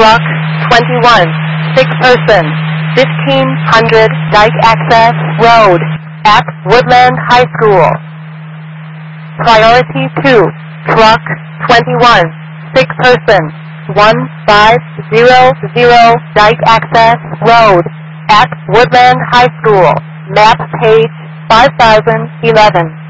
Truck 21, 6 person, 1500 Dike Access Road, at Woodland High School. Priority 2, Truck 21, 6 person, 1500 Dike Access Road, at Woodland High School. Map page 5011.